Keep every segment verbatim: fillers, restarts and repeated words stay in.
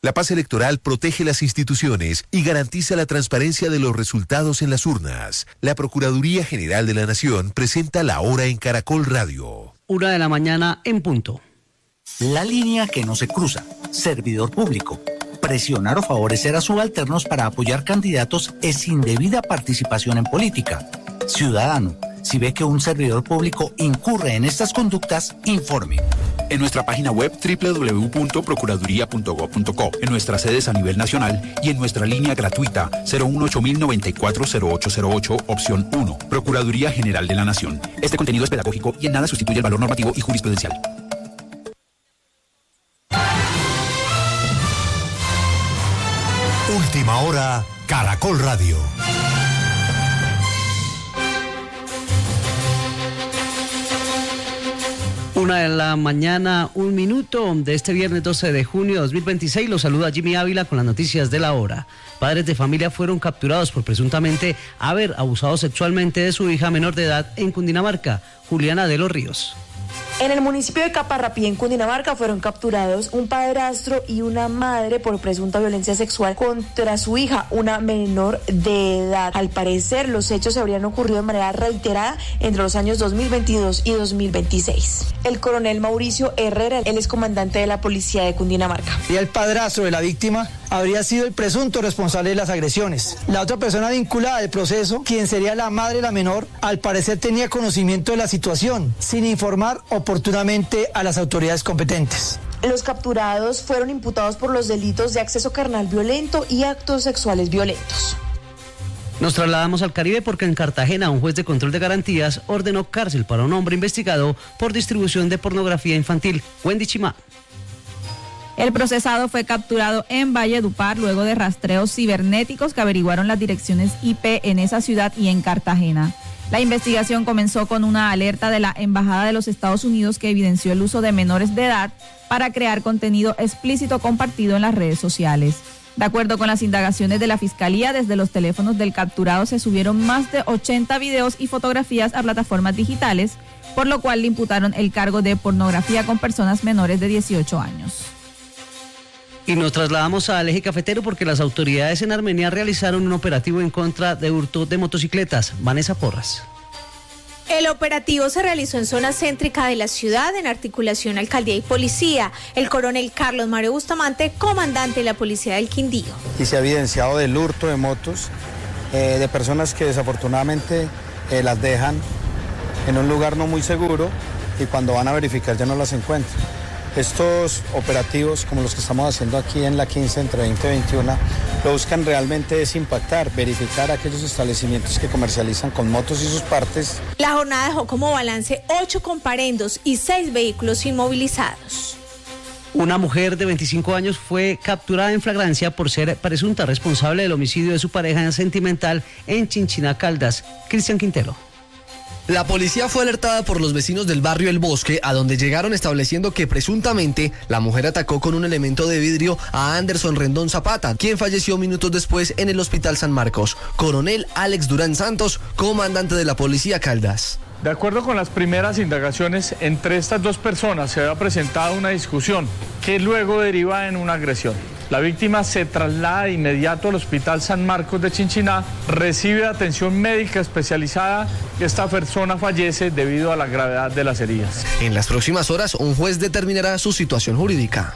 La paz electoral protege las instituciones y garantiza la transparencia de los resultados en las urnas. La Procuraduría General de la Nación presenta La Hora en Caracol Radio. Una de la mañana en punto. La línea que no se cruza. Servidor público. Presionar o favorecer a subalternos para apoyar candidatos es indebida participación en política. Ciudadano, si ve que un servidor público incurre en estas conductas, informe. En nuestra página web doble u doble u doble u punto procuraduría punto gob punto co, en nuestras sedes a nivel nacional y en nuestra línea gratuita cero uno ocho cero nueve cuatro cero ocho cero ocho, opción uno. Procuraduría General de la Nación. Este contenido es pedagógico y en nada sustituye el valor normativo y jurisprudencial. Última hora, Caracol Radio. Una de la mañana, un minuto de este viernes doce de junio de dos mil veintiséis. Los saluda Jimmy Ávila con las noticias de la hora. Padres de familia fueron capturados por presuntamente haber abusado sexualmente de su hija menor de edad en Cundinamarca. Juliana de los Ríos. En el municipio de Caparrapí, en Cundinamarca, fueron capturados un padrastro y una madre por presunta violencia sexual contra su hija, una menor de edad. Al parecer, los hechos se habrían ocurrido de manera reiterada entre los años dos mil veintidós y dos mil veintiséis. El coronel Mauricio Herrera, él es comandante de la policía de Cundinamarca. Y el padrastro de la víctima habría sido el presunto responsable de las agresiones. La otra persona vinculada al proceso, quien sería la madre de la menor, al parecer tenía conocimiento de la situación, sin informar oportunamente a las autoridades competentes. Los capturados fueron imputados por los delitos de acceso carnal violento y actos sexuales violentos. Nos trasladamos al Caribe porque en Cartagena un juez de control de garantías ordenó cárcel para un hombre investigado por distribución de pornografía infantil. Wendy Chimá. El procesado fue capturado en Valledupar luego de rastreos cibernéticos que averiguaron las direcciones I P en esa ciudad y en Cartagena. La investigación comenzó con una alerta de la Embajada de los Estados Unidos que evidenció el uso de menores de edad para crear contenido explícito compartido en las redes sociales. De acuerdo con las indagaciones de la Fiscalía, desde los teléfonos del capturado se subieron más de ochenta videos y fotografías a plataformas digitales, por lo cual le imputaron el cargo de pornografía con personas menores de dieciocho años. Y nos trasladamos al eje cafetero porque las autoridades en Armenia realizaron un operativo en contra de hurto de motocicletas. Vanessa Porras. El operativo se realizó en zona céntrica de la ciudad en articulación alcaldía y policía. El coronel Carlos Mario Bustamante, comandante de la policía del Quindío. Y se ha evidenciado del hurto de motos eh, de personas que desafortunadamente eh, las dejan en un lugar no muy seguro y cuando van a verificar ya no las encuentran. Estos operativos, como los que estamos haciendo aquí en la quince entre veinte y veintiuno, lo buscan realmente es impactar, verificar aquellos establecimientos que comercializan con motos y sus partes. La jornada dejó como balance ocho comparendos y seis vehículos inmovilizados. Una mujer de veinticinco años fue capturada en flagrancia por ser presunta responsable del homicidio de su pareja sentimental en Chinchiná, Caldas. Cristian Quintero. La policía fue alertada por los vecinos del barrio El Bosque, a donde llegaron estableciendo que presuntamente la mujer atacó con un elemento de vidrio a Anderson Rendón Zapata, quien falleció minutos después en el Hospital San Marcos. Coronel Alex Durán Santos, comandante de la policía Caldas. De acuerdo con las primeras indagaciones, entre estas dos personas se había presentado una discusión que luego deriva en una agresión. La víctima se traslada de inmediato al Hospital San Marcos de Chinchiná, recibe atención médica especializada y esta persona fallece debido a la gravedad de las heridas. En las próximas horas, un juez determinará su situación jurídica.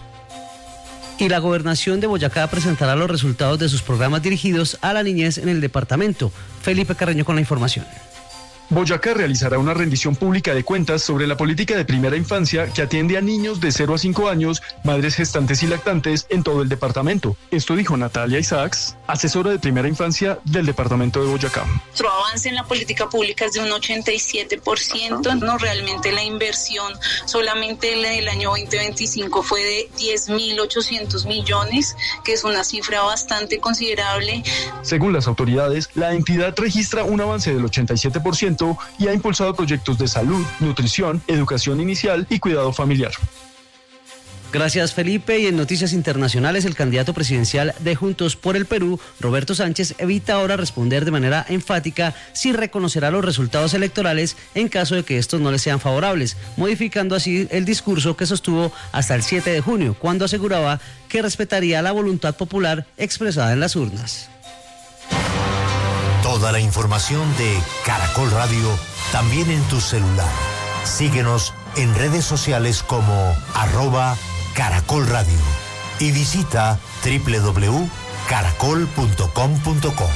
Y la gobernación de Boyacá presentará los resultados de sus programas dirigidos a la niñez en el departamento. Felipe Carreño con la información. Boyacá realizará una rendición pública de cuentas sobre la política de primera infancia que atiende a niños de cero a cinco años, madres gestantes y lactantes en todo el departamento. Esto dijo Natalia Isaacs, asesora de primera infancia del departamento de Boyacá. Nuestro avance en la política pública es de un ochenta y siete por ciento. No, realmente la inversión solamente el año veinte veinticinco fue de diez mil ochocientos millones, que es una cifra bastante considerable. Según las autoridades, la entidad registra un avance del ochenta y siete por ciento y ha impulsado proyectos de salud, nutrición, educación inicial y cuidado familiar. Gracias, Felipe. Y en noticias internacionales, el candidato presidencial de Juntos por el Perú, Roberto Sánchez, evita ahora responder de manera enfática si reconocerá los resultados electorales en caso de que estos no le sean favorables, modificando así el discurso que sostuvo hasta el siete de junio, cuando aseguraba que respetaría la voluntad popular expresada en las urnas. Toda la información de Caracol Radio también en tu celular. Síguenos en redes sociales como arroba Caracol Radio y visita doble u doble u doble u punto caracol punto com punto co.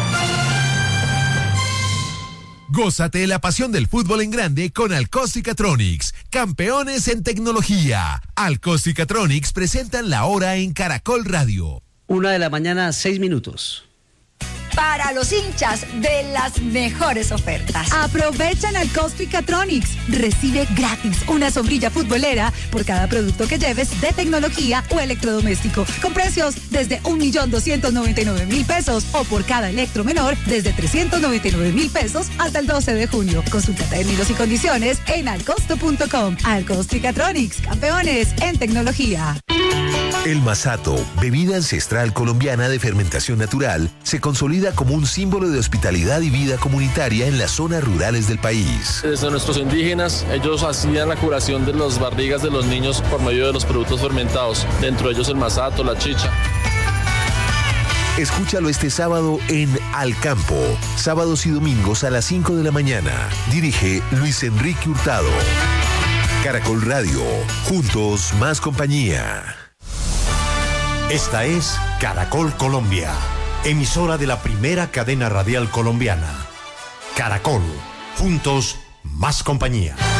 Gózate la pasión del fútbol en grande con Alcostica-Tronics, campeones en tecnología. Alcostica-Tronics presentan la hora en Caracol Radio. Una de la mañana, seis minutos. Para los hinchas de las mejores ofertas. Aprovechan al Alcostica-Tronics. Recibe gratis una sombrilla futbolera por cada producto que lleves de tecnología o electrodoméstico, con precios desde un millón doscientos noventa y nueve mil pesos o por cada electro menor desde trescientos noventa y nueve mil pesos hasta el doce de junio. Consulta términos y condiciones en alcosto punto com. Alcostica-Tronics, campeones en tecnología. El masato, bebida ancestral colombiana de fermentación natural, se consolida como un símbolo de hospitalidad y vida comunitaria en las zonas rurales del país. Desde nuestros indígenas, ellos hacían la curación de las barrigas de los niños por medio de los productos fermentados, dentro de ellos el masato, la chicha. Escúchalo este sábado en Al Campo, sábados y domingos a las cinco de la mañana. Dirige Luis Enrique Hurtado. Caracol Radio, juntos más compañía. Esta es Caracol Colombia, emisora de la primera cadena radial colombiana. Caracol, juntos más compañía.